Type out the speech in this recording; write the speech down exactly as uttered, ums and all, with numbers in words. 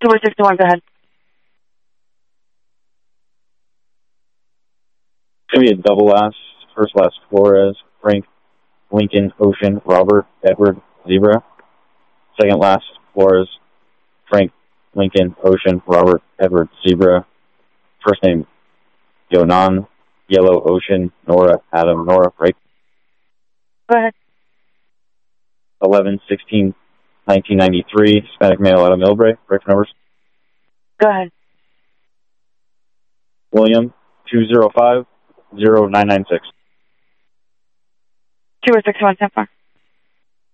two or sixty-one, go ahead. It's going to be a double last. First last, Flores, Frank, Lincoln, Ocean, Robert, Edward, Zebra. Second last, Flores, Frank, Lincoln, Ocean, Robert, Edward, Zebra. First name, Yonan, Yellow, Ocean, Nora, Adam, Nora, right? Go ahead. eleven sixteen nineteen ninety-three, Hispanic male out of Millbrae, right for numbers? Go ahead. William, two zero five zero nine nine six. two or sixty-one, ten four.